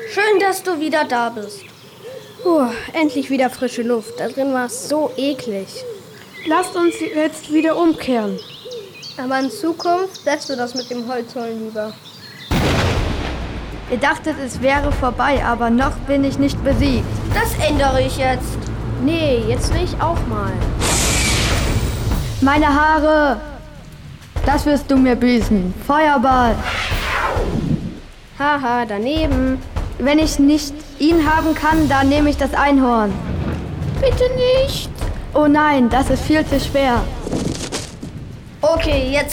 Schön, dass du wieder da bist. Endlich wieder frische Luft. Da drin war es so eklig. Lasst uns jetzt wieder umkehren. Aber in Zukunft lässt du das mit dem Holzholen lieber. Ihr dachtet, es wäre vorbei, aber noch bin ich nicht besiegt. Das ändere ich jetzt. Nee, jetzt will ich auch mal. Meine Haare! Das wirst du mir büßen. Feuerball! Haha, daneben. Wenn ich nicht ihn haben kann, dann nehme ich das Einhorn. Bitte nicht. Oh nein, das ist viel zu schwer. Okay, jetzt